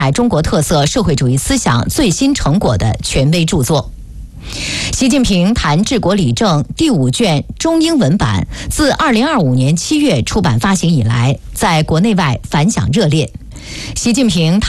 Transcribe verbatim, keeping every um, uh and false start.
中国特色社会主义思想最新成果的权威著作。习近平谈治国理政第五卷中英文版自二零二五年七月出版发行以来，在国内外反响热烈。习近平谈